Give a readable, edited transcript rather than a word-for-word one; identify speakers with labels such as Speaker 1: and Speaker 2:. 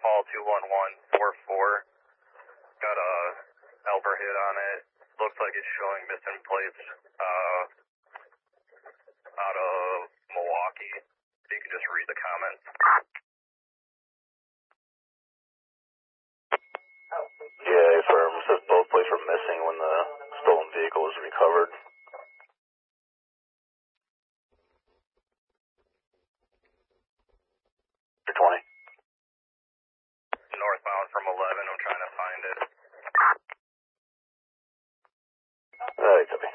Speaker 1: call 21144. Got a Elver hit on it. Looks like it's showing missing plates out of Milwaukee. You can just read the comments.
Speaker 2: Yeah, firm says both plates were missing when the stolen vehicle was recovered. You're 20.
Speaker 1: Northbound from 11. I'm trying to find it.
Speaker 2: Alright, copy.